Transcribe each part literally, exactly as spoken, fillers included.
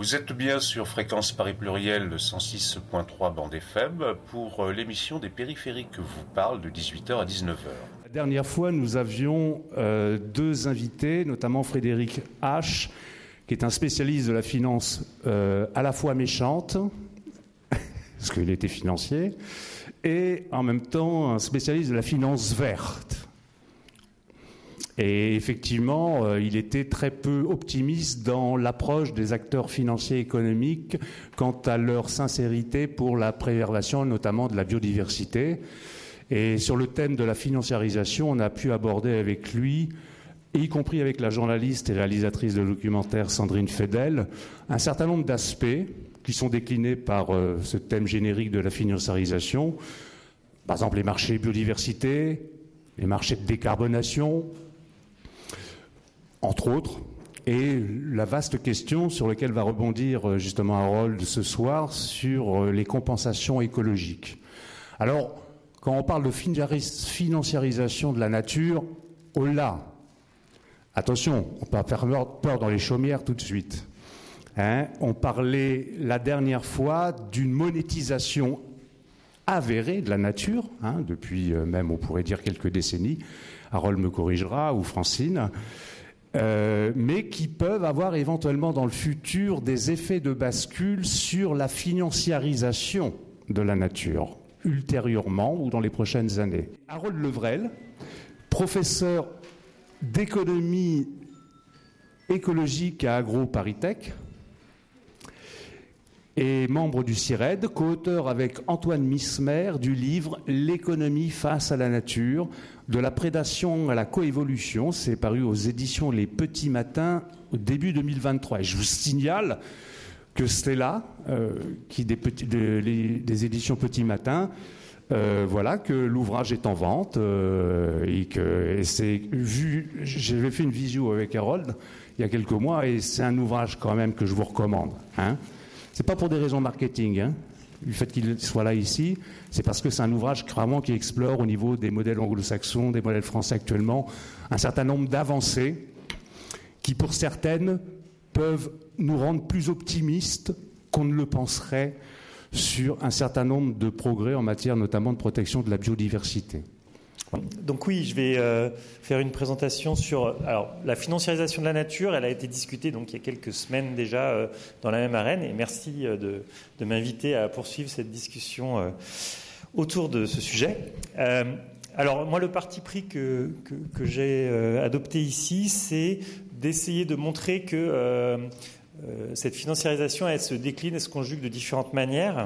Vous êtes bien sur Fréquence Paris Pluriel, le cent six point trois bande F M, pour l'émission des Périphériques que vous parle de dix-huit heures à dix-neuf heures. La dernière fois, nous avions euh, deux invités, notamment Frédéric H., qui est un spécialiste de la finance euh, à la fois méchante, parce qu'il était financier, et en même temps un spécialiste de la finance verte. Et effectivement, euh, il était très peu optimiste dans l'approche des acteurs financiers et économiques quant à leur sincérité pour la préservation notamment de la biodiversité. Et sur le thème de la financiarisation, on a pu aborder avec lui, y compris avec la journaliste et réalisatrice de documentaire Sandrine Fedel, un certain nombre d'aspects qui sont déclinés par euh, ce thème générique de la financiarisation. Par exemple, les marchés biodiversité, les marchés de décarbonation, entre autres, et la vaste question sur laquelle va rebondir justement Harold ce soir sur les compensations écologiques. Alors, quand on parle de financiarisation de la nature, oh là, attention, on peut faire peur dans les chaumières tout de suite. Hein, on parlait la dernière fois d'une monétisation avérée de la nature, hein, depuis euh, même, on pourrait dire, quelques décennies. Harold me corrigera, ou Francine. Euh, mais qui peuvent avoir éventuellement dans le futur des effets de bascule sur la financiarisation de la nature, ultérieurement ou dans les prochaines années. Harold Levrel, professeur d'économie écologique à AgroParisTech et membre du CIRED, co-auteur avec Antoine Mismer du livre « L'économie face à la nature », de la prédation à la coévolution. C'est paru aux éditions Les Petits Matins au début deux mille vingt-trois. Et je vous signale que Stella, euh, qui des, petits, de, les, des éditions Petits Matins, euh, voilà, que l'ouvrage est en vente euh, et que et c'est vu. J'avais fait une visio avec Harold il y a quelques mois et c'est un ouvrage quand même que je vous recommande. Hein. C'est pas pour des raisons marketing, hein. Du fait qu'il soit là ici, c'est parce que c'est un ouvrage vraiment qui explore au niveau des modèles anglo-saxons, des modèles français actuellement, un certain nombre d'avancées qui, pour certaines, peuvent nous rendre plus optimistes qu'on ne le penserait sur un certain nombre de progrès en matière notamment de protection de la biodiversité. Donc oui, je vais euh, faire une présentation sur alors, la financiarisation de la nature. Elle a été discutée donc, il y a quelques semaines déjà euh, dans la même arène. Et merci euh, de, de m'inviter à poursuivre cette discussion euh, autour de ce sujet. Euh, alors moi, le parti pris que, que, que j'ai euh, adopté ici, c'est d'essayer de montrer que euh, euh, cette financiarisation, elle se décline, elle se conjugue de différentes manières.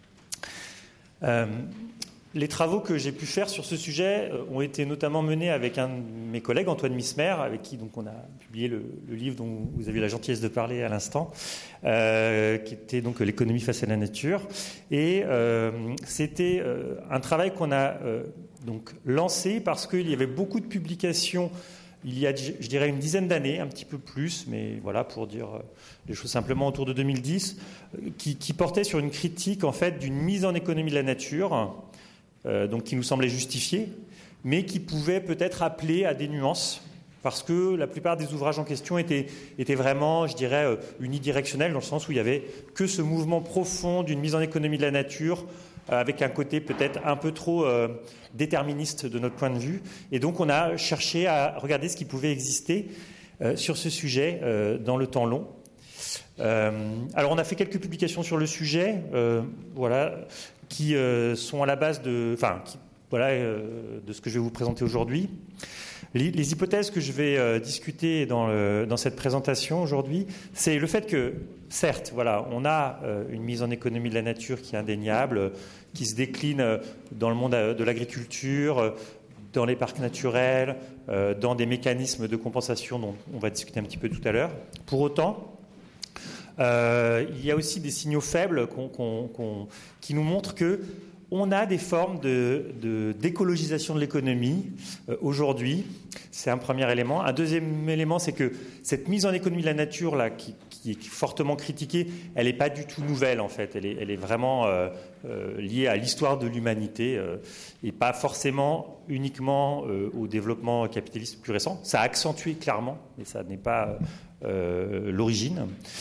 Euh, Les travaux que j'ai pu faire sur ce sujet ont été notamment menés avec un de mes collègues, Antoine Mismer, avec qui donc on a publié le, le livre dont vous avez eu la gentillesse de parler à l'instant, euh, qui était donc l'économie face à la nature. Et euh, c'était euh, un travail qu'on a euh, donc lancé parce qu'il y avait beaucoup de publications il y a, je dirais, une dizaine d'années, un petit peu plus, mais voilà, pour dire les choses simplement, autour de deux mille dix, qui, qui portaient sur une critique en fait d'une mise en économie de la nature. Euh, donc qui nous semblait justifié, mais qui pouvait peut-être appeler à des nuances, parce que la plupart des ouvrages en question étaient, étaient vraiment, je dirais, euh, unidirectionnels, dans le sens où il n'y avait que ce mouvement profond d'une mise en économie de la nature, euh, avec un côté peut-être un peu trop euh, déterministe de notre point de vue. Et donc on a cherché à regarder ce qui pouvait exister euh, sur ce sujet euh, dans le temps long. Euh, alors on a fait quelques publications sur le sujet, euh, voilà, qui euh, sont à la base de, enfin, qui, voilà, euh, de ce que je vais vous présenter aujourd'hui. Les, les hypothèses que je vais euh, discuter dans, le, dans cette présentation aujourd'hui, c'est le fait que, certes, voilà, on a euh, une mise en économie de la nature qui est indéniable, euh, qui se décline euh, dans le monde de l'agriculture, euh, dans les parcs naturels, euh, dans des mécanismes de compensation dont on va discuter un petit peu tout à l'heure. Pour autant, Euh, il y a aussi des signaux faibles qu'on, qu'on, qu'on, qui nous montrent qu'on a des formes de, de, d'écologisation de l'économie euh, aujourd'hui. C'est un premier élément. Un deuxième élément, c'est que cette mise en économie de la nature là, qui, qui est fortement critiquée, elle n'est pas du tout nouvelle en fait. Elle est, elle est vraiment euh, euh, liée à l'histoire de l'humanité euh, et pas forcément uniquement euh, au développement capitaliste plus récent. Ça a accentué clairement, mais ça n'est pas euh, l'origine.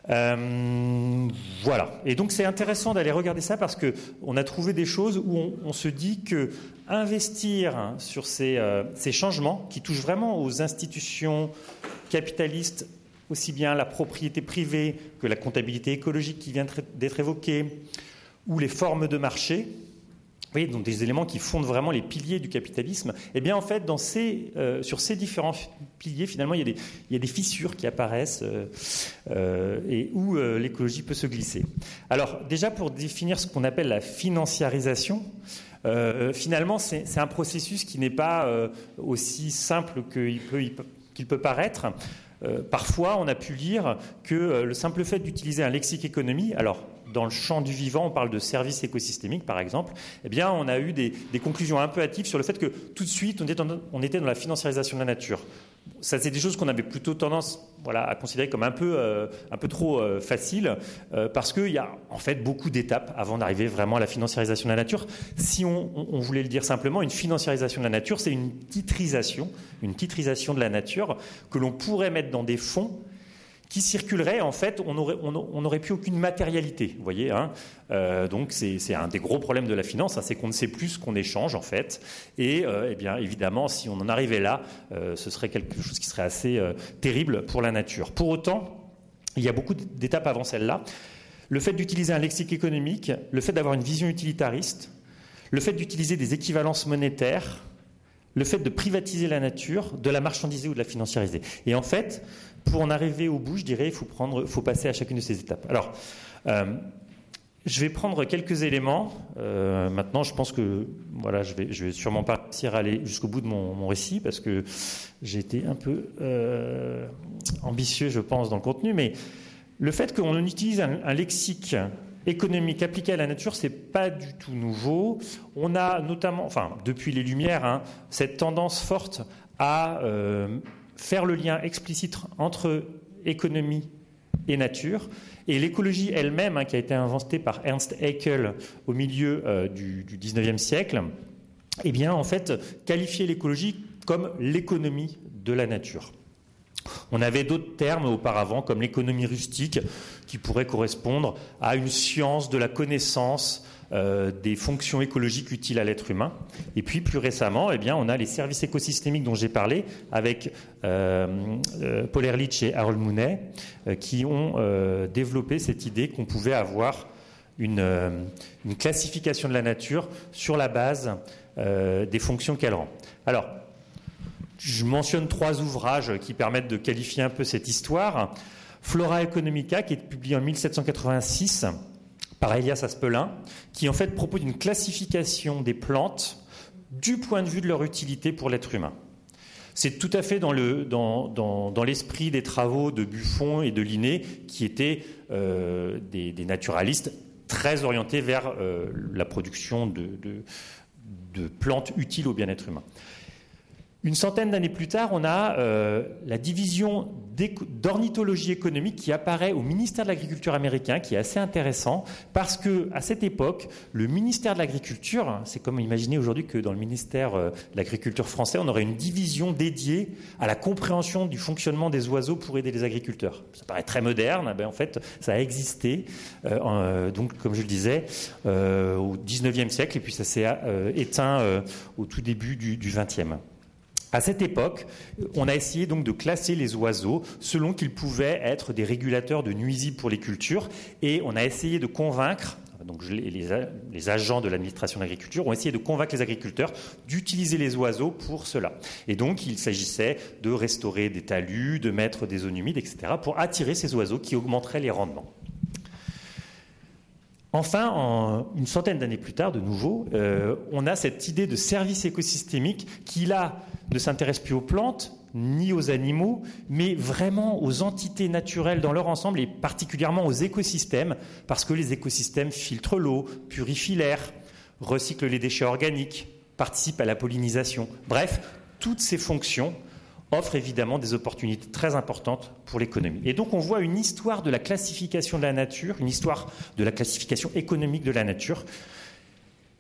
Euh, voilà. Et donc c'est intéressant d'aller regarder ça parce qu'on a trouvé des choses où on, on se dit que investir sur ces, euh, ces changements qui touchent vraiment aux institutions capitalistes, aussi bien la propriété privée que la comptabilité écologique qui vient d'être évoquée, ou les formes de marché, vous voyez, donc des éléments qui fondent vraiment les piliers du capitalisme, eh bien en fait, dans ces, euh, sur ces différents piliers, finalement, il y a des, il y a des fissures qui apparaissent euh, euh, et où euh, l'écologie peut se glisser. Alors déjà, pour définir ce qu'on appelle la financiarisation, euh, finalement, c'est, c'est un processus qui n'est pas euh, aussi simple qu'il peut, qu'il peut paraître. Euh, parfois, on a pu lire que euh, le simple fait d'utiliser un lexique économie, alors dans le champ du vivant, on parle de services écosystémiques, par exemple, eh bien, on a eu des, des conclusions un peu hâtives sur le fait que tout de suite, on était dans, on était dans la financiarisation de la nature. Ça, c'est des choses qu'on avait plutôt tendance voilà, à considérer comme un peu, euh, un peu trop euh, faciles, euh, parce qu'il y a en fait beaucoup d'étapes avant d'arriver vraiment à la financiarisation de la nature. Si on, on, on voulait le dire simplement, une financiarisation de la nature, c'est une titrisation, une titrisation de la nature que l'on pourrait mettre dans des fonds qui circulerait, en fait, on n'aurait on, on plus aucune matérialité, vous voyez, hein. Euh, donc c'est, c'est un des gros problèmes de la finance, hein, c'est qu'on ne sait plus ce qu'on échange, en fait, et euh, eh bien, évidemment, si on en arrivait là, euh, ce serait quelque chose qui serait assez euh, terrible pour la nature. Pour autant, il y a beaucoup d'étapes avant celle-là. Le fait d'utiliser un lexique économique, le fait d'avoir une vision utilitariste, le fait d'utiliser des équivalences monétaires, le fait de privatiser la nature, de la marchandiser ou de la financiariser. Et en fait, pour en arriver au bout, je dirais, il faut, prendre, faut passer à chacune de ces étapes. Alors, euh, je vais prendre quelques éléments. Euh, maintenant, je pense que voilà, je vais, je vais sûrement pas réussir à aller jusqu'au bout de mon, mon récit parce que j'ai été un peu euh, ambitieux, je pense, dans le contenu. Mais le fait qu'on utilise un, un lexique économique appliqué à la nature, c'est pas du tout nouveau. On a notamment, enfin, depuis les Lumières, hein, cette tendance forte à euh, faire le lien explicite entre économie et nature. Et l'écologie elle-même, hein, qui a été inventée par Ernst Haeckel au milieu euh, du, du dix-neuvième siècle, eh bien, en fait, qualifiait l'écologie comme l'économie de la nature. On avait d'autres termes auparavant, comme l'économie rustique, qui pourrait correspondre à une science de la connaissance euh, des fonctions écologiques utiles à l'être humain. Et puis, plus récemment, eh bien, on a les services écosystémiques dont j'ai parlé, avec euh, euh, Paul Ehrlich et Harold Mooney, euh, qui ont euh, développé cette idée qu'on pouvait avoir une, euh, une classification de la nature sur la base euh, des fonctions qu'elle rend. Alors, je mentionne trois ouvrages qui permettent de qualifier un peu cette histoire. Flora Economica, qui est publié en mille sept cent quatre-vingt-six par Elias Aspelin, qui en fait propose une classification des plantes du point de vue de leur utilité pour l'être humain. C'est tout à fait dans, le, dans, dans, dans l'esprit des travaux de Buffon et de Linné, qui étaient euh, des, des naturalistes très orientés vers euh, la production de, de, de plantes utiles au bien-être humain. Une centaine d'années plus tard, on a euh, la division d'ornithologie économique qui apparaît au ministère de l'Agriculture américain, qui est assez intéressant, parce qu'à cette époque, le ministère de l'Agriculture, c'est comme imaginer aujourd'hui que dans le ministère de l'Agriculture français, on aurait une division dédiée à la compréhension du fonctionnement des oiseaux pour aider les agriculteurs. Ça paraît très moderne, ben en fait, ça a existé, euh, donc comme je le disais, euh, au dix-neuvième siècle, et puis ça s'est euh, éteint euh, au tout début du, du vingtième. À cette époque, on a essayé donc de classer les oiseaux selon qu'ils pouvaient être des régulateurs de nuisibles pour les cultures, et on a essayé de convaincre, donc les, les, les agents de l'administration de l'agriculture ont essayé de convaincre les agriculteurs d'utiliser les oiseaux pour cela. Et donc il s'agissait de restaurer des talus, de mettre des zones humides, et cetera, pour attirer ces oiseaux qui augmenteraient les rendements. Enfin, en une centaine d'années plus tard, de nouveau, euh, on a cette idée de service écosystémique qui, là, ne s'intéresse plus aux plantes ni aux animaux, mais vraiment aux entités naturelles dans leur ensemble et particulièrement aux écosystèmes, parce que les écosystèmes filtrent l'eau, purifient l'air, recyclent les déchets organiques, participent à la pollinisation. Bref, toutes ces fonctions offre évidemment des opportunités très importantes pour l'économie. Et donc on voit une histoire de la classification de la nature, une histoire de la classification économique de la nature,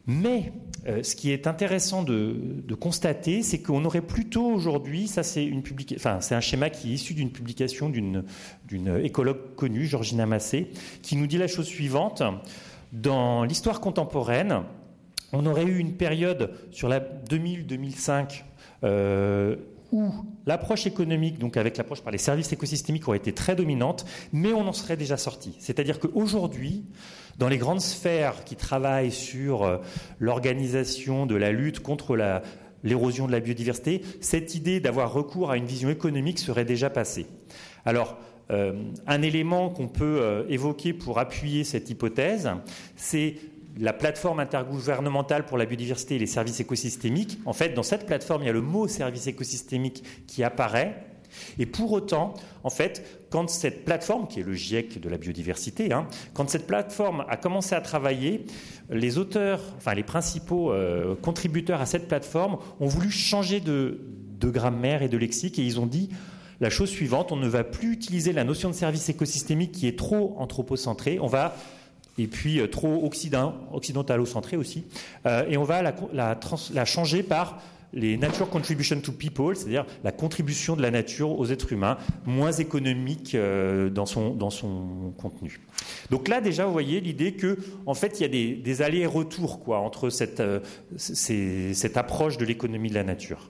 Mais euh, ce qui est intéressant de, de constater, c'est qu'on aurait plutôt aujourd'hui, ça c'est une publica- enfin, c'est un schéma qui est issu d'une publication d'une, d'une écologue connue, Georgina Massé, qui nous dit la chose suivante. Dans l'histoire contemporaine, on aurait eu une période sur la deux mille à deux mille cinq euh, où l'approche économique, donc avec l'approche par les services écosystémiques, aurait été très dominante, mais on en serait déjà sorti. C'est-à-dire qu'aujourd'hui, dans les grandes sphères qui travaillent sur euh, l'organisation de la lutte contre la, l'érosion de la biodiversité, cette idée d'avoir recours à une vision économique serait déjà passée. Alors, euh, un élément qu'on peut euh, évoquer pour appuyer cette hypothèse, c'est la plateforme intergouvernementale pour la biodiversité et les services écosystémiques. En fait, dans cette plateforme, il y a le mot service écosystémique qui apparaît. Et pour autant, en fait, quand cette plateforme, qui est le GIEC de la biodiversité, hein, quand cette plateforme a commencé à travailler, les auteurs, enfin les principaux euh, contributeurs à cette plateforme ont voulu changer de, de grammaire et de lexique, et ils ont dit la chose suivante: on ne va plus utiliser la notion de service écosystémique qui est trop anthropocentrée, on va et puis euh, trop occident, occidentalo-centré aussi, euh, et on va la, la, trans, la changer par les nature contribution to people, c'est-à-dire la contribution de la nature aux êtres humains, moins économique euh, dans son, dans son contenu. Donc là, déjà, vous voyez l'idée que, en fait, il y a des, des allers-retours quoi, entre cette, euh, ces, cette approche de l'économie de la nature.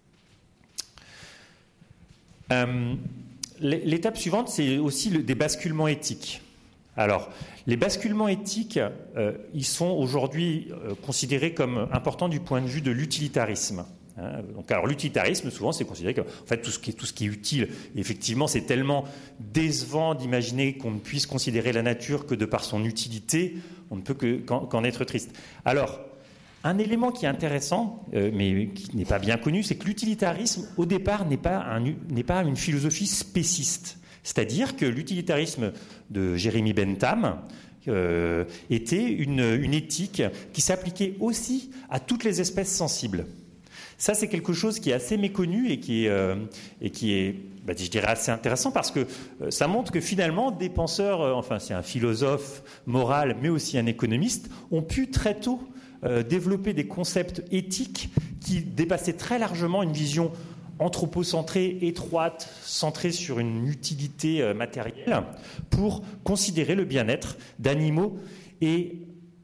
Euh, l'étape suivante, c'est aussi le, des basculements éthiques. Alors, les basculements éthiques, euh, ils sont aujourd'hui euh, considérés comme importants du point de vue de l'utilitarisme. Hein, donc, alors, l'utilitarisme, souvent, c'est considéré que, en fait, tout ce qui est, tout ce qui est utile, effectivement, c'est tellement décevant d'imaginer qu'on ne puisse considérer la nature que de par son utilité, on ne peut que, qu'en, qu'en être triste. Alors, un élément qui est intéressant, euh, mais qui n'est pas bien connu, c'est que l'utilitarisme, au départ, n'est pas, un, n'est pas une philosophie spéciste. C'est-à-dire que l'utilitarisme de Jérémy Bentham euh, était une, une éthique qui s'appliquait aussi à toutes les espèces sensibles. Ça, c'est quelque chose qui est assez méconnu et qui est, euh, et qui est bah, je dirais, assez intéressant parce que euh, ça montre que finalement, des penseurs, euh, enfin c'est un philosophe moral, mais aussi un économiste, ont pu très tôt euh, développer des concepts éthiques qui dépassaient très largement une vision anthropocentrée, étroite, centrée sur une utilité matérielle, pour considérer le bien-être d'animaux. Et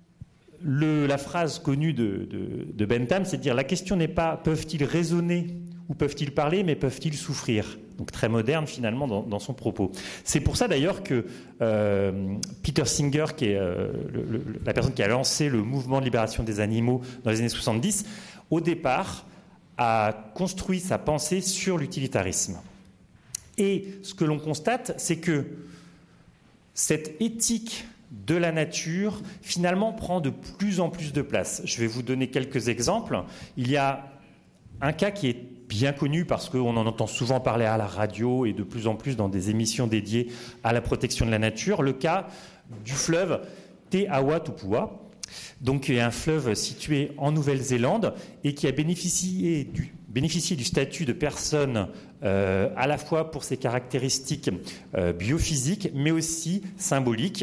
le, la phrase connue de, de, de Bentham, c'est de dire: la question n'est pas peuvent-ils raisonner ou peuvent-ils parler, mais peuvent-ils souffrir? Donc très moderne finalement dans, dans son propos. C'est pour ça d'ailleurs que euh, Peter Singer, qui est euh, le, le, la personne qui a lancé le mouvement de libération des animaux dans les années soixante-dix, au départ a construit sa pensée sur l'utilitarisme. Et ce que l'on constate, c'est que cette éthique de la nature, finalement, prend de plus en plus de place. Je vais vous donner quelques exemples. Il y a un cas qui est bien connu parce qu'on en entend souvent parler à la radio et de plus en plus dans des émissions dédiées à la protection de la nature, le cas du fleuve Te Awatupua. Donc, il y a un fleuve situé en Nouvelle-Zélande et qui a bénéficié du, bénéficié du statut de personne euh, à la fois pour ses caractéristiques euh, biophysiques, mais aussi symboliques.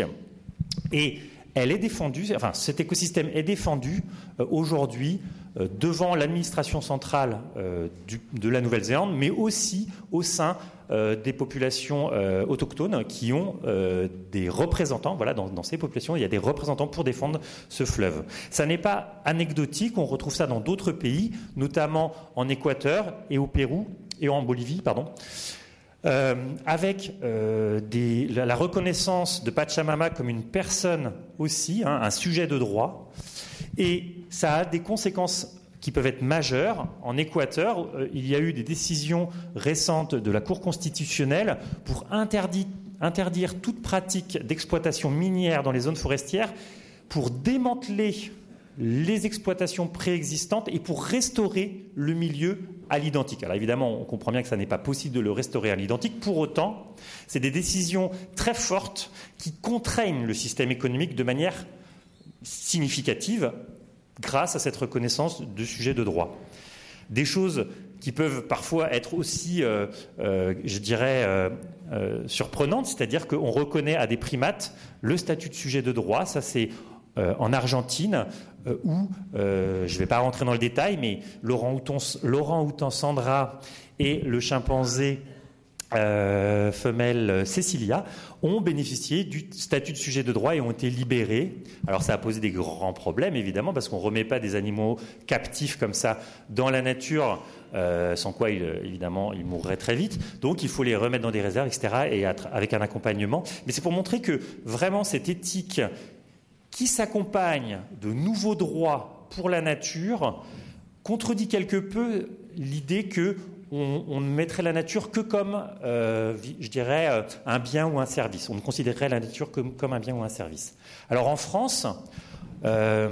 Et elle est défendue, enfin, cet écosystème est défendu euh, aujourd'hui euh, devant l'administration centrale euh, du, de la Nouvelle-Zélande, mais aussi au sein Euh, des populations euh, autochtones qui ont euh, des représentants. Voilà, dans, dans ces populations, il y a des représentants pour défendre ce fleuve. Ça n'est pas anecdotique, on retrouve ça dans d'autres pays, notamment en Équateur et au Pérou, et en Bolivie, pardon, euh, avec euh, des, la, la reconnaissance de Pachamama comme une personne aussi, hein, un sujet de droit, et ça a des conséquences qui peuvent être majeures. En Équateur, euh, il y a eu des décisions récentes de la Cour constitutionnelle pour interdire, interdire toute pratique d'exploitation minière dans les zones forestières, pour démanteler les exploitations préexistantes et pour restaurer le milieu à l'identique. Alors évidemment, on comprend bien que ça n'est pas possible de le restaurer à l'identique. Pour autant, c'est des décisions très fortes qui contraignent le système économique de manière significative, grâce à cette reconnaissance de sujets de droit. Des choses qui peuvent parfois être aussi, euh, euh, je dirais, euh, euh, surprenantes, c'est-à-dire qu'on reconnaît à des primates le statut de sujet de droit. Ça, c'est euh, en Argentine, euh, où, euh, je ne vais pas rentrer dans le détail, mais Laurent Houtan, Laurent Houtan-Sandra et le chimpanzé euh, femelle Cécilia ont bénéficié du statut de sujet de droit et ont été libérés. Alors ça a posé des grands problèmes, évidemment, parce qu'on ne remet pas des animaux captifs comme ça dans la nature, euh, sans quoi, il, évidemment, ils mourraient très vite. Donc il faut les remettre dans des réserves, et cetera, et avec un accompagnement. Mais c'est pour montrer que vraiment cette éthique qui s'accompagne de nouveaux droits pour la nature contredit quelque peu l'idée que on, on ne mettrait la nature que comme, euh, je dirais, euh, un bien ou un service. On ne considérerait la nature comme, comme un bien ou un service. Alors en France, euh,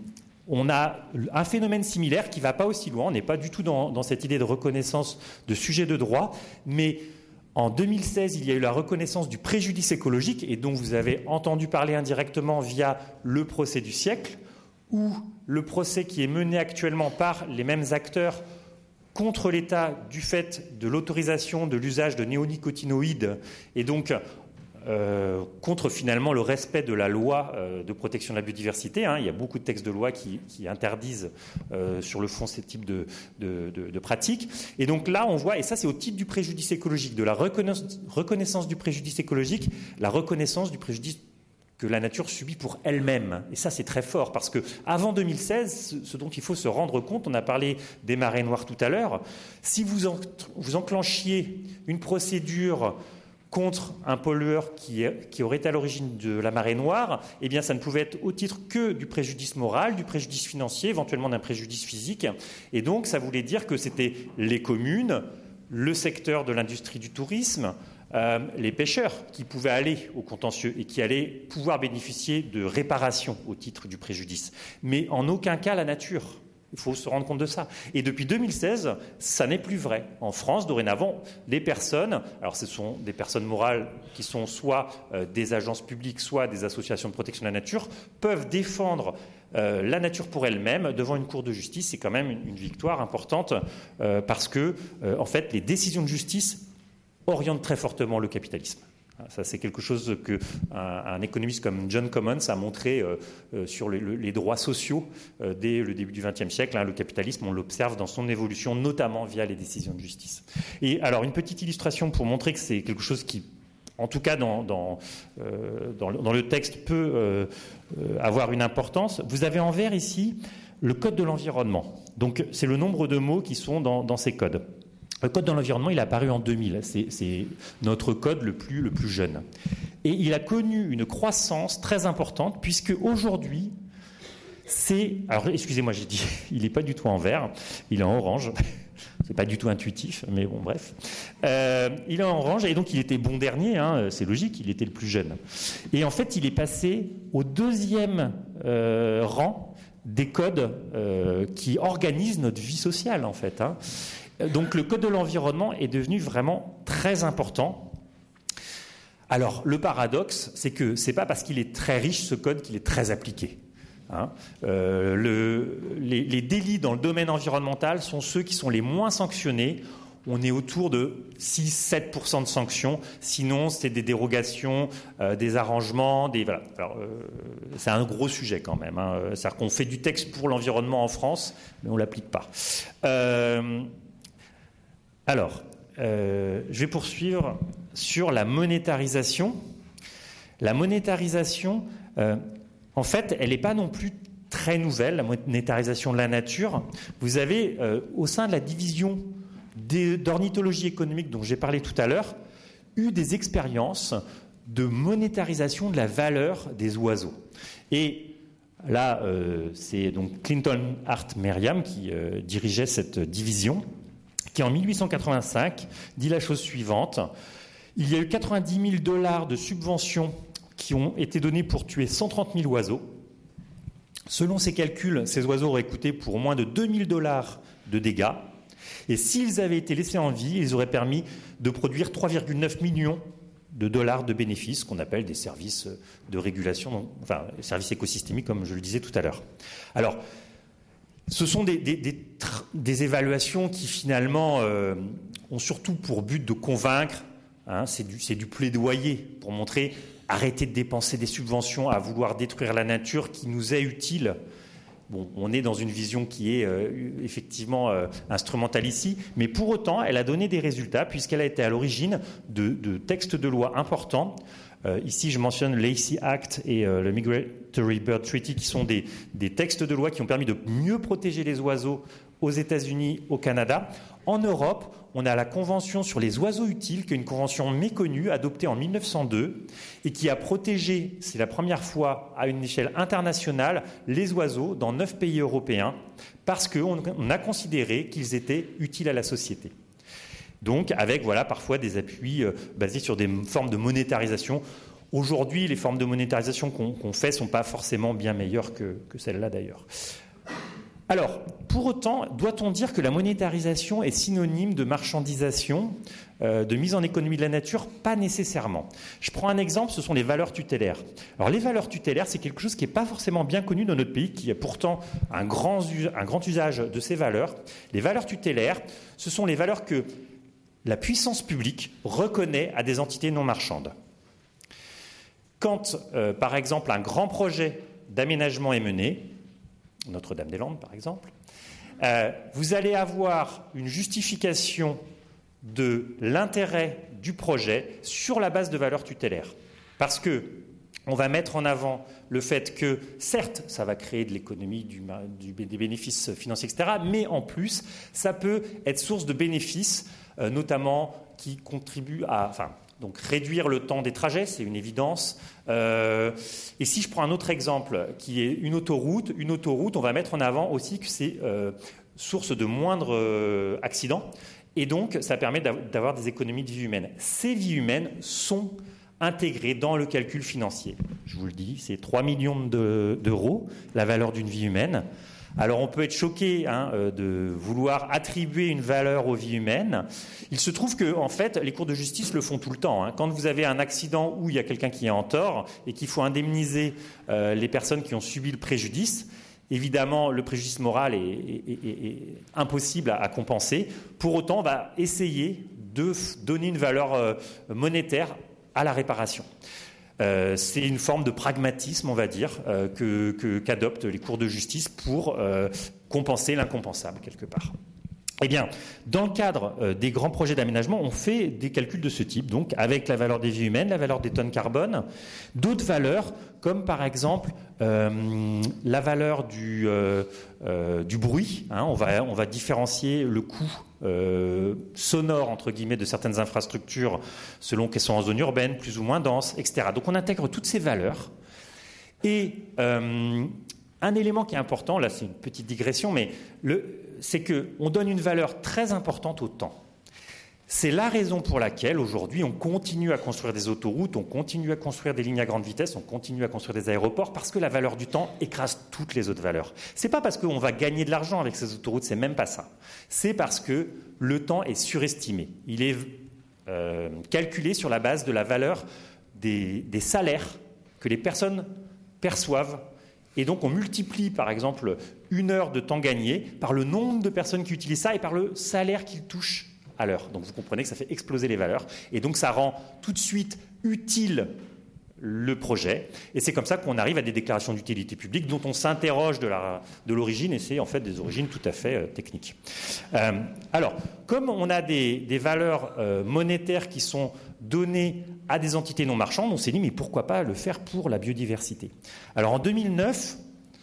on a un phénomène similaire qui ne va pas aussi loin. On n'est pas du tout dans, dans cette idée de reconnaissance de sujet de droit, mais en deux mille seize, il y a eu la reconnaissance du préjudice écologique, et dont vous avez entendu parler indirectement via le procès du siècle, ou le procès qui est mené actuellement par les mêmes acteurs contre l'État du fait de l'autorisation de l'usage de néonicotinoïdes, et donc euh, contre finalement le respect de la loi euh, de protection de la biodiversité. Hein. Il y a beaucoup de textes de loi qui, qui interdisent euh, sur le fond ces types de, de, de, de pratiques. Et donc là, on voit, et ça c'est au titre du préjudice écologique, de la reconnaissance, reconnaissance du préjudice écologique, la reconnaissance du préjudice que la nature subit pour elle-même. Et ça, c'est très fort, parce qu'avant deux mille seize, ce dont il faut se rendre compte, on a parlé des marées noires tout à l'heure, si vous, en, vous enclenchiez une procédure contre un pollueur qui, est, qui aurait été à l'origine de la marée noire, eh bien, ça ne pouvait être au titre que du préjudice moral, du préjudice financier, éventuellement d'un préjudice physique. Et donc, ça voulait dire que c'était les communes, le secteur de l'industrie du tourisme, Euh, les pêcheurs qui pouvaient aller au contentieux et qui allaient pouvoir bénéficier de réparation au titre du préjudice. Mais en aucun cas la nature. Il faut se rendre compte de ça. Et depuis deux mille seize, ça n'est plus vrai. En France, dorénavant, les personnes, alors ce sont des personnes morales qui sont soit euh, des agences publiques, soit des associations de protection de la nature, peuvent défendre euh, la nature pour elle-même devant une cour de justice. C'est quand même une, une victoire importante euh, parce que, euh, en fait, les décisions de justice oriente très fortement le capitalisme. Ça, c'est quelque chose qu'un un économiste comme John Commons a montré euh, euh, sur les, les droits sociaux euh, dès le début du vingtième siècle. Hein, le capitalisme, on l'observe dans son évolution, notamment via les décisions de justice. Et alors, une petite illustration pour montrer que c'est quelque chose qui, en tout cas dans, dans, euh, dans, dans le texte, peut euh, euh, avoir une importance. Vous avez en vert ici le code de l'environnement. Donc, c'est le nombre de mots qui sont dans, dans ces codes. Le code de l'environnement, il est apparu en deux mille. C'est, c'est notre code le plus, le plus jeune. Et il a connu une croissance très importante, puisque aujourd'hui, c'est... Alors, excusez-moi, j'ai dit, il n'est pas du tout en vert, il est en orange. C'est pas du tout intuitif, mais bon, bref. Euh, il est en orange, et donc il était bon dernier, hein, c'est logique, il était le plus jeune. Et en fait, il est passé au deuxième euh, rang des codes euh, qui organisent notre vie sociale, en fait, hein. Donc le code de l'environnement est devenu vraiment très important. Alors le paradoxe, c'est que ce n'est pas parce qu'il est très riche ce code qu'il est très appliqué. Hein. Euh, le, les, les délits dans le domaine environnemental sont ceux qui sont les moins sanctionnés. On est autour de six à sept pour cent de sanctions. Sinon, c'est des dérogations, euh, des arrangements. Des, voilà. Alors, euh, c'est un gros sujet quand même. Hein. C'est-à-dire qu'on fait du texte pour l'environnement en France, mais on ne l'applique pas. Euh, Alors, euh, je vais poursuivre sur la monétarisation. La monétarisation, euh, en fait, elle n'est pas non plus très nouvelle, la monétarisation de la nature. Vous avez, euh, au sein de la division d'ornithologie économique dont j'ai parlé tout à l'heure, eu des expériences de monétarisation de la valeur des oiseaux. Et là, euh, c'est donc Clinton Hart Merriam qui euh, dirigeait cette division, qui en mille huit cent quatre-vingt-cinq dit la chose suivante. Il y a eu quatre-vingt-dix mille dollars de subventions qui ont été donnés pour tuer cent trente mille oiseaux. Selon ces calculs, ces oiseaux auraient coûté pour moins de deux mille dollars de dégâts. Et s'ils avaient été laissés en vie, ils auraient permis de produire trois virgule neuf millions de dollars de bénéfices, qu'on appelle des services de régulation, enfin, services écosystémiques, comme je le disais tout à l'heure. Alors, ce sont des, des, des, des évaluations qui, finalement, euh, ont surtout pour but de convaincre. Hein, c'est, du, c'est du plaidoyer pour montrer arrêtez de dépenser des subventions à vouloir détruire la nature qui nous est utile. Bon, on est dans une vision qui est euh, effectivement euh, instrumentale ici, mais pour autant, elle a donné des résultats puisqu'elle a été à l'origine de, de textes de loi importants. Euh, ici, je mentionne l'A C Act et euh, le Migratory Bird Treaty, qui sont des, des textes de loi qui ont permis de mieux protéger les oiseaux aux États-Unis, au Canada. En Europe, on a la Convention sur les oiseaux utiles, qui est une convention méconnue, adoptée en mille neuf cent deux, et qui a protégé, c'est la première fois à une échelle internationale, les oiseaux dans neuf pays européens, parce qu'on on a considéré qu'ils étaient utiles à la société. Donc, avec voilà, parfois des appuis euh, basés sur des formes de monétarisation. Aujourd'hui, les formes de monétarisation qu'on, qu'on fait ne sont pas forcément bien meilleures que, que celles-là d'ailleurs. Alors, pour autant, doit-on dire que la monétarisation est synonyme de marchandisation, euh, de mise en économie de la nature? Pas nécessairement. Je prends un exemple, ce sont les valeurs tutélaires. Alors, les valeurs tutélaires, c'est quelque chose qui n'est pas forcément bien connu dans notre pays, qui a pourtant un grand, un grand usage de ces valeurs. Les valeurs tutélaires, ce sont les valeurs que la puissance publique reconnaît à des entités non marchandes. Quand, euh, par exemple, un grand projet d'aménagement est mené, Notre-Dame-des-Landes, par exemple, euh, vous allez avoir une justification de l'intérêt du projet sur la base de valeurs tutélaires. Parce que on va mettre en avant le fait que, certes, ça va créer de l'économie, du, du, des bénéfices financiers, et cetera, mais en plus, ça peut être source de bénéfices, euh, notamment qui contribuent à... Enfin, donc réduire le temps des trajets, c'est une évidence. Euh, et si je prends un autre exemple, qui est une autoroute, une autoroute, on va mettre en avant aussi que c'est euh, source de moindres euh, accidents. Et donc, ça permet d'avoir des économies de vie humaine. Ces vies humaines sont intégrées dans le calcul financier. Je vous le dis, c'est trois millions de, d'euros, la valeur d'une vie humaine. Alors on peut être choqué hein, de vouloir attribuer une valeur aux vies humaines. Il se trouve que en fait, les cours de justice le font tout le temps. Hein. Quand vous avez un accident où il y a quelqu'un qui est en tort et qu'il faut indemniser euh, les personnes qui ont subi le préjudice, évidemment, le préjudice moral est, est, est, est impossible à, à compenser. Pour autant, on va essayer de donner une valeur euh, monétaire à la réparation. Euh, c'est une forme de pragmatisme, on va dire, euh, que, que, qu'adoptent les cours de justice pour euh, compenser l'incompensable, quelque part. Eh bien, dans le cadre euh, des grands projets d'aménagement, on fait des calculs de ce type, donc avec la valeur des vies humaines, la valeur des tonnes carbone, d'autres valeurs, comme par exemple euh, la valeur du, euh, euh, du bruit. Hein, on va, on va différencier le coût Euh, sonore entre guillemets de certaines infrastructures selon qu'elles sont en zone urbaine, plus ou moins dense, et cetera. Donc on intègre toutes ces valeurs. Et euh, un élément qui est important, là c'est une petite digression, mais le, c'est qu'on donne une valeur très importante au temps. C'est la raison pour laquelle aujourd'hui on continue à construire des autoroutes, on continue à construire des lignes à grande vitesse, on continue à construire des aéroports, parce que la valeur du temps écrase toutes les autres valeurs. C'est pas parce qu'on va gagner de l'argent avec ces autoroutes, c'est même pas ça. C'est parce que le temps est surestimé. Il est euh, calculé sur la base de la valeur des, des salaires que les personnes perçoivent. Et donc on multiplie par exemple une heure de temps gagné par le nombre de personnes qui utilisent ça et par le salaire qu'ils touchent à l'heure. Donc vous comprenez que ça fait exploser les valeurs. Et donc ça rend tout de suite utile le projet. Et c'est comme ça qu'on arrive à des déclarations d'utilité publique dont on s'interroge de, la, de l'origine, et c'est en fait des origines tout à fait euh, techniques. Euh, alors, comme on a des, des valeurs euh, monétaires qui sont données à des entités non marchandes, on s'est dit mais pourquoi pas le faire pour la biodiversité. Alors en deux mille neuf,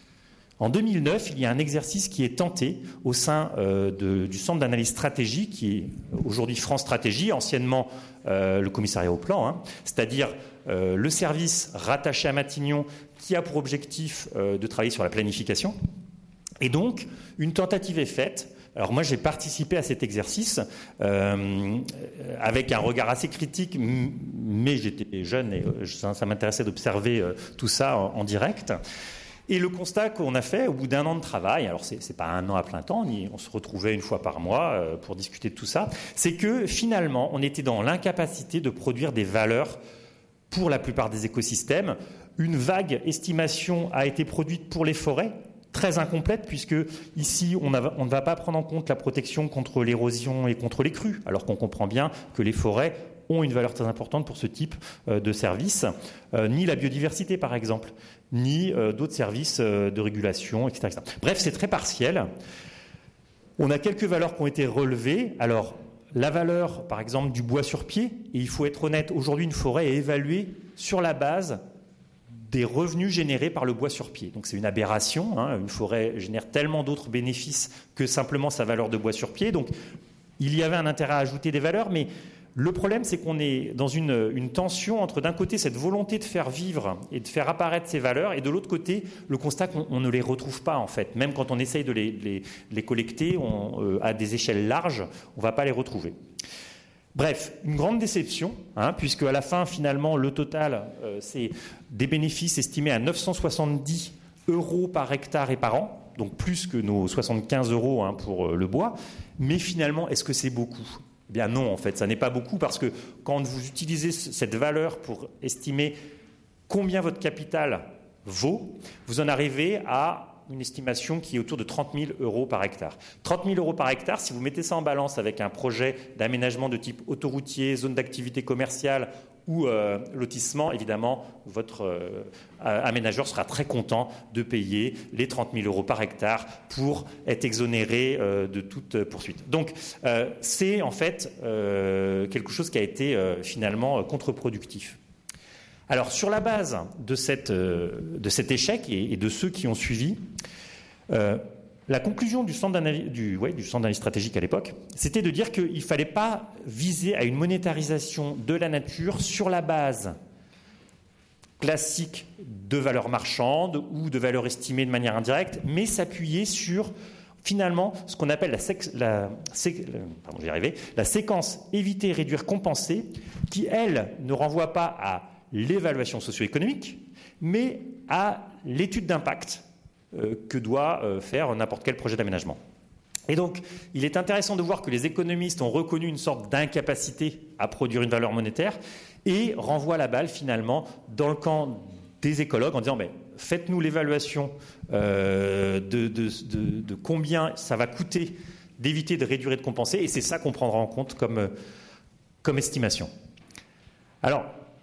En deux mille neuf, il y a un exercice qui est tenté au sein euh, de, du Centre d'analyse stratégie, qui est aujourd'hui France Stratégie, anciennement euh, le commissariat au plan, hein, c'est-à-dire euh, le service rattaché à Matignon qui a pour objectif euh, de travailler sur la planification. Et donc, une tentative est faite. Alors moi, j'ai participé à cet exercice euh, avec un regard assez critique, mais j'étais jeune et ça, ça m'intéressait d'observer euh, tout ça en, en direct. Et le constat qu'on a fait au bout d'un an de travail, alors c'est, c'est pas un an à plein temps, ni on se retrouvait une fois par mois euh, pour discuter de tout ça, c'est que finalement on était dans l'incapacité de produire des valeurs pour la plupart des écosystèmes. Une vague estimation a été produite pour les forêts, très incomplète, puisque ici on, a, on ne va pas prendre en compte la protection contre l'érosion et contre les crues, alors qu'on comprend bien que les forêts ont une valeur très importante pour ce type euh, de services, euh, ni la biodiversité par exemple, ni euh, d'autres services euh, de régulation, et cetera, et cetera. Bref, c'est très partiel. On a quelques valeurs qui ont été relevées. Alors, la valeur, par exemple, du bois sur pied, et il faut être honnête, aujourd'hui, une forêt est évaluée sur la base des revenus générés par le bois sur pied. Donc, c'est une aberration. Hein. Une forêt génère tellement d'autres bénéfices que simplement sa valeur de bois sur pied. Donc, il y avait un intérêt à ajouter des valeurs, mais le problème, c'est qu'on est dans une, une tension entre, d'un côté, cette volonté de faire vivre et de faire apparaître ces valeurs, et de l'autre côté, le constat qu'on on ne les retrouve pas, en fait. Même quand on essaye de les, les, les collecter on, euh, à des échelles larges, on ne va pas les retrouver. Bref, une grande déception, hein, puisque à la fin, finalement, le total, euh, c'est des bénéfices estimés à neuf cent soixante-dix euros par hectare et par an, donc plus que nos soixante-quinze euros hein, pour euh, le bois. Mais finalement, est-ce que c'est beaucoup ? Eh bien non, en fait, ça n'est pas beaucoup, parce que quand vous utilisez cette valeur pour estimer combien votre capital vaut, vous en arrivez à une estimation qui est autour de trente mille euros par hectare. trente mille euros par hectare, si vous mettez ça en balance avec un projet d'aménagement de type autoroutier, zone d'activité commerciale ou euh, lotissement, évidemment, votre euh, aménageur sera très content de payer les trente mille euros par hectare pour être exonéré euh, de toute poursuite. Donc, euh, c'est en fait euh, quelque chose qui a été euh, finalement contre-productif. Alors, sur la base de, cette, euh, de cet échec et, et de ceux qui ont suivi, euh, la conclusion du centre d'analyse, du, ouais, du centre d'analyse stratégique à l'époque, c'était de dire qu'il ne fallait pas viser à une monétarisation de la nature sur la base classique de valeurs marchandes ou de valeurs estimées de manière indirecte, mais s'appuyer sur finalement ce qu'on appelle la, sex, la, sé, pardon, j'y arrivais, la séquence éviter, réduire, compenser, qui, elle, ne renvoie pas à l'évaluation socio-économique, mais à l'étude d'impact euh, que doit euh, faire n'importe quel projet d'aménagement. Et donc, il est intéressant de voir que les économistes ont reconnu une sorte d'incapacité à produire une valeur monétaire et renvoient la balle finalement dans le camp des écologues en disant ben, faites-nous l'évaluation euh, de, de, de, de combien ça va coûter d'éviter, de réduire et de compenser, et c'est ça qu'on prendra en compte comme, comme estimation. Alors,